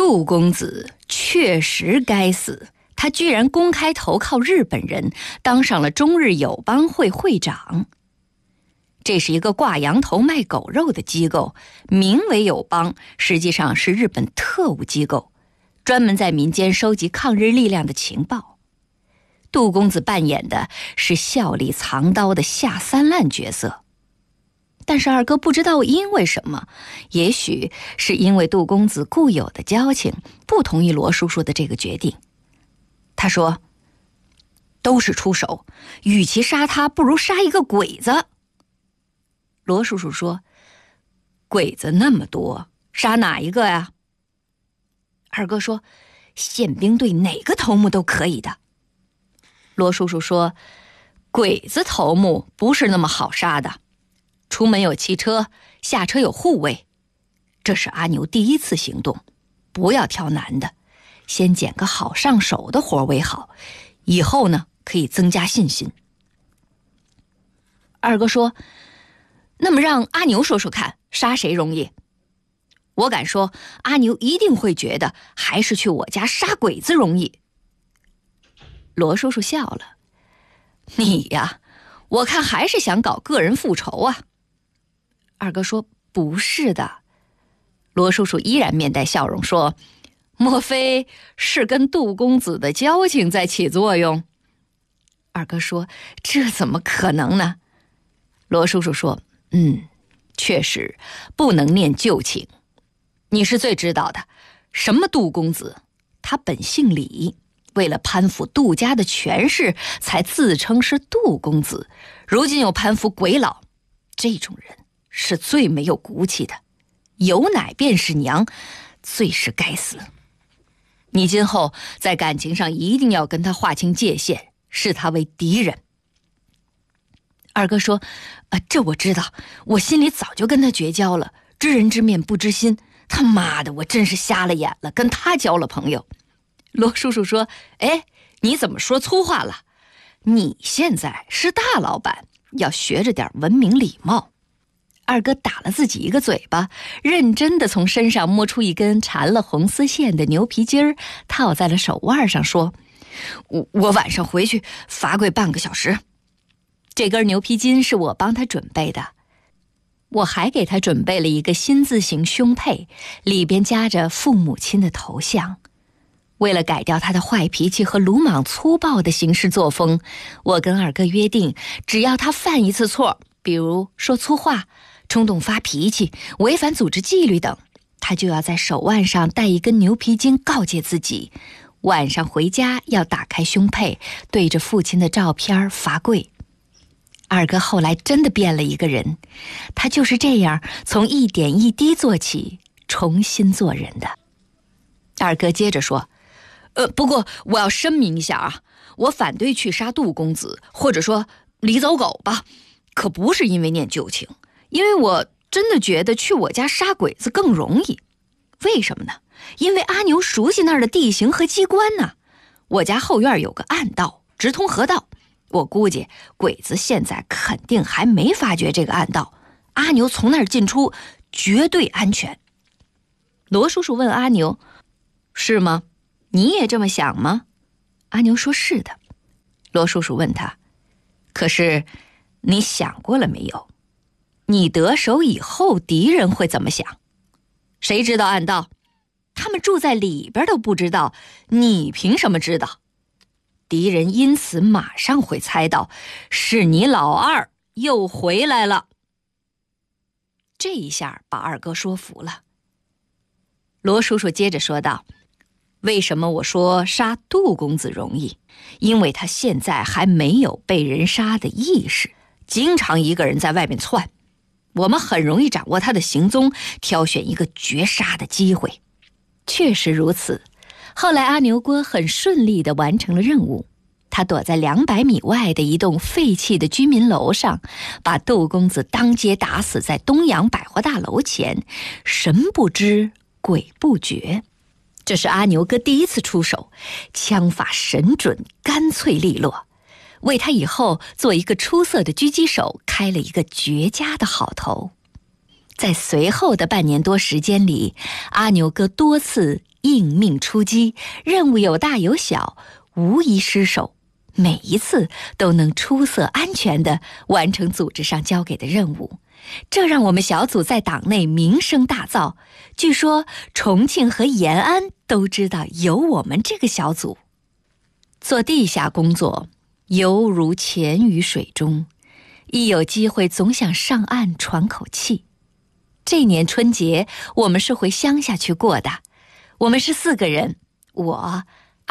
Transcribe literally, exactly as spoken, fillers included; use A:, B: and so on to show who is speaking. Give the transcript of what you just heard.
A: 杜公子确实该死，他居然公开投靠日本人，当上了中日友邦会会长。这是一个挂羊头卖狗肉的机构，名为友邦，实际上是日本特务机构，专门在民间收集抗日力量的情报。杜公子扮演的是笑里藏刀的下三滥角色。但是二哥不知道因为什么，也许是因为杜公子固有的交情，不同意罗叔叔的这个决定。他说，都是出手，与其杀他，不如杀一个鬼子。罗叔叔说，鬼子那么多，杀哪一个呀？二哥说，宪兵队哪个头目都可以的。罗叔叔说，鬼子头目不是那么好杀的，出门有汽车，下车有护卫。这是阿牛第一次行动，不要挑难的，先捡个好上手的活为好，以后呢可以增加信心。二哥说，那么让阿牛说说看，杀谁容易？我敢说，阿牛一定会觉得还是去我家杀鬼子容易。罗叔叔笑了，你呀，我看还是想搞个人复仇啊。二哥说，不是的。罗叔叔依然面带笑容说，莫非是跟杜公子的交情在起作用？二哥说，这怎么可能呢？罗叔叔说，嗯，确实不能念旧情。你是最知道的，什么杜公子，他本姓李，为了攀附杜家的权势，才自称是杜公子，如今又攀附鬼佬，这种人是最没有骨气的，有奶便是娘，最是该死。你今后在感情上一定要跟他划清界限，视他为敌人。二哥说，啊，这我知道，我心里早就跟他绝交了，知人知面不知心，他妈的，我真是瞎了眼了，跟他交了朋友。罗叔叔说，哎，你怎么说粗话了？你现在是大老板，要学着点文明礼貌。二哥打了自己一个嘴巴，认真地从身上摸出一根缠了红丝线的牛皮筋儿，套在了手腕上，说，我我晚上回去罚跪半个小时。这根牛皮筋是我帮他准备的，我还给他准备了一个新字形胸佩，里边夹着父母亲的头像。为了改掉他的坏脾气和鲁莽粗暴的行事作风，我跟二哥约定，只要他犯一次错，比如说粗话、冲动发脾气、违反组织纪律等，他就要在手腕上戴一根牛皮筋，告诫自己，晚上回家要打开胸佩，对着父亲的照片罚跪。二哥后来真的变了一个人，他就是这样从一点一滴做起，重新做人的。二哥接着说，呃，不过我要声明一下啊，我反对去杀杜公子，或者说离走狗吧，可不是因为念旧情，因为我真的觉得去我家杀鬼子更容易。为什么呢？因为阿牛熟悉那儿的地形和机关呢。我家后院有个暗道，直通河道，我估计鬼子现在肯定还没发觉这个暗道，阿牛从那儿进出绝对安全。罗叔叔问阿牛，是吗？你也这么想吗？阿牛说是的。罗叔叔问他，可是你想过了没有？你得手以后敌人会怎么想？谁知道暗道？他们住在里边都不知道，你凭什么知道？敌人因此马上会猜到，是你老二又回来了。这一下把二哥说服了。罗叔叔接着说道，为什么我说杀杜公子容易？因为他现在还没有被人杀的意识，经常一个人在外面窜，我们很容易掌握他的行踪，挑选一个绝杀的机会。确实如此，后来阿牛郭很顺利地完成了任务，他躲在两百米外的一栋废弃的居民楼上，把杜公子当街打死在东阳百货大楼前，神不知鬼不觉。这是阿牛哥第一次出手，枪法神准，干脆利落，为他以后做一个出色的狙击手开了一个绝佳的好头。在随后的半年多时间里，阿牛哥多次应命出击，任务有大有小，无一失手，每一次都能出色安全地完成组织上交给的任务。这让我们小组在党内名声大噪，据说重庆和延安都知道有我们这个小组。做地下工作犹如潜于水中，一有机会总想上岸喘口气。这年春节我们是回乡下去过的，我们是四个人，我、